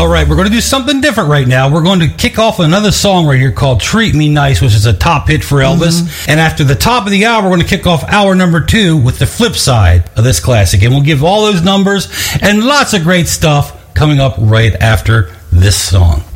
All right, we're going to do something different right now. We're going to kick off another song right here called Treat Me Nice, which is a top hit for Elvis. Mm-hmm. And after the top of the hour, we're going to kick off hour number 2 with the flip side of this classic. And we'll give all those numbers and lots of great stuff coming up right after this song.